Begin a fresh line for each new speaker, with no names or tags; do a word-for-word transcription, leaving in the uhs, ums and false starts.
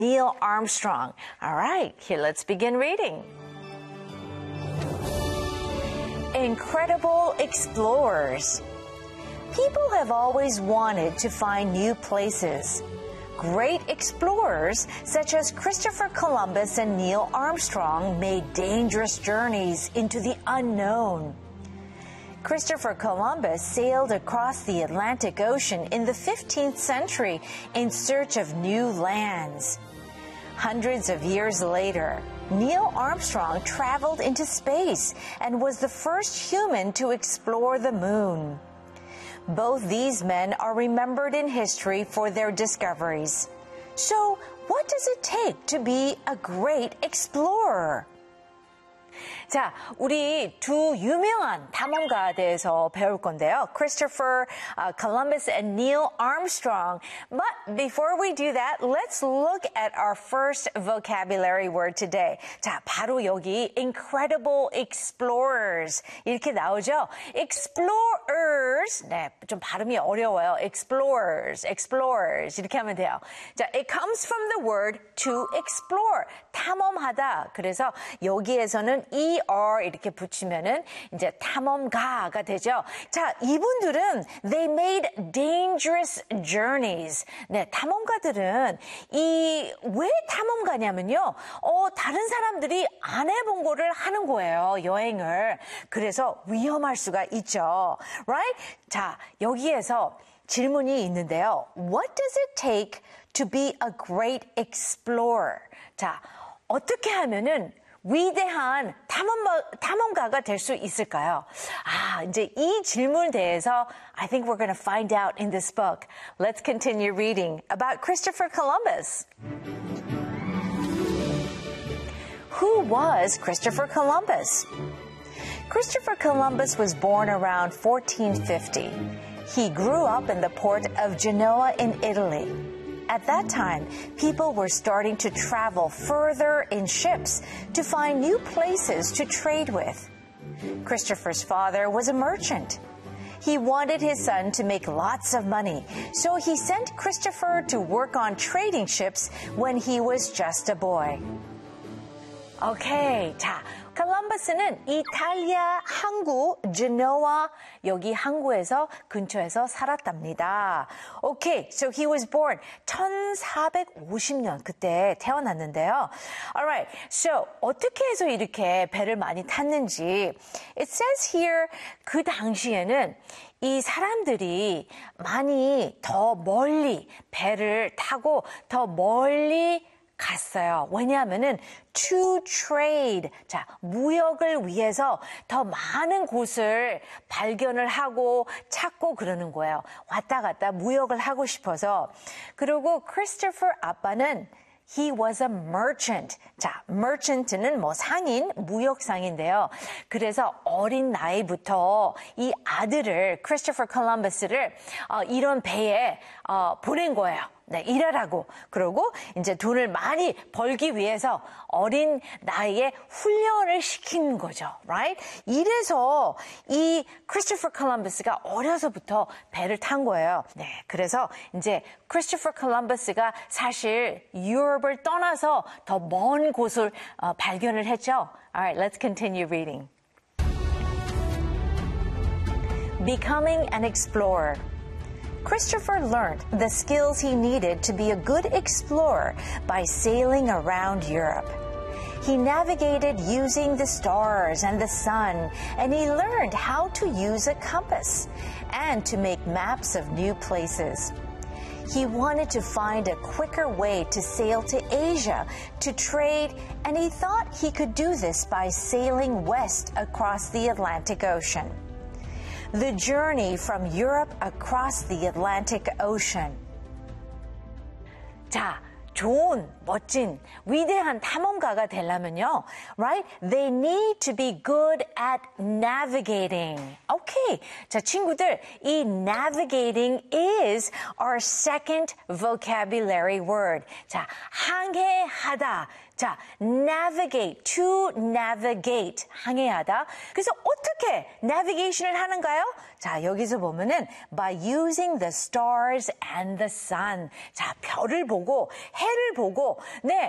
Neil Armstrong. All right, here, let's begin reading. Incredible explorers. People have always wanted to find new places. Great explorers such as Christopher Columbus and Neil Armstrong made dangerous journeys into the unknown. Christopher Columbus sailed across the Atlantic Ocean in the fifteenth century in search of new lands. Hundreds of years later, Neil Armstrong traveled into space and was the first human to explore the moon. Both these men are remembered in history for their discoveries. So, what does it take to be a great explorer? 자, 우리 두 유명한 탐험가에 대해서 배울 건데요. Christopher uh, Columbus and Neil Armstrong. But before we do that, let's look at our first vocabulary word today. 자, 바로 여기 incredible explorers 이렇게 나오죠. Explorers. 네, 좀 발음이 어려워요. Explorers, explorers 이렇게 하면 돼요. 자, it comes from the word to explore. 탐험하다. 그래서 여기에서는 er 이렇게 붙이면은 이제 탐험가가 되죠. 자, 이분들은 they made dangerous journeys. 네, 탐험가들은 이 왜 탐험가냐면요. 어, 다른 사람들이 안 해본 거를 하는 거예요. 여행을. 그래서 위험할 수가 있죠. Right? 자, 여기에서 질문이 있는데요. What does it take to be a great explorer? 자, 어떻게 하면은 위대한 탐험가, 탐험가가 될 수 있을까요? 아, 이제 이 질문에 대해서 I think we're going to find out in this book. Let's continue reading about Christopher Columbus. Who was Christopher Columbus? Christopher Columbus was born around fourteen fifty. He grew up in the port of Genoa in Italy. At that time, people were starting to travel further in ships to find new places to trade with. Christopher's father was a merchant. He wanted his son to make lots of money, so he sent Christopher to work on trading ships when he was just a boy. Okay, 자, 콜럼버스는 이탈리아 항구 제노아 여기 항구에서 근처에서 살았답니다. Okay, so he was born 천사백오십 년 그때 태어났는데요. Alright, so 어떻게 해서 이렇게 배를 많이 탔는지 it says here 그 당시에는 이 사람들이 많이 더 멀리 배를 타고 더 멀리 갔어요. 왜냐하면은 to trade, 자 무역을 위해서 더 많은 곳을 발견을 하고 찾고 그러는 거예요. 왔다 갔다 무역을 하고 싶어서. 그리고 크리스토퍼 아빠는 He was a merchant. 자, merchant는 뭐 상인, 무역상인데요. 그래서 어린 나이부터 이 아들을, 크리스토퍼 콜럼버스를 어, 이런 배에 어, 보낸 거예요. 네, 일하라고. 그러고 이제 돈을 많이 벌기 위해서 어린 나이에 훈련을 시키는 거죠. Right? 이래서 이 크리스토퍼 콜럼버스가 어려서부터 배를 탄 거예요. 네, 그래서 이제 크리스토퍼 콜럼버스가 사실 유럽을 떠나서 더 먼 곳을 어, 발견을 했죠. Alright, let's continue reading. Becoming an explorer. Christopher learned the skills he needed to be a good explorer by sailing around Europe. He navigated using the stars and the sun, and he learned how to use a compass and to make maps of new places. He wanted to find a quicker way to sail to Asia to trade, and he thought he could do this by sailing west across the Atlantic Ocean. The journey from Europe across the Atlantic Ocean. 자, 좋은, 멋진, 위대한 탐험가가 되려면요, right? They need to be good at navigating. Okay. 자, 친구들, 이 navigating is our second vocabulary word. 자, 항해하다. 자, navigate, to navigate, 항해하다. 그래서 어떻게 navigation을 하는가요? 자, 여기서 보면은 by using the stars and the sun. 자, 별을 보고 해를 보고 네,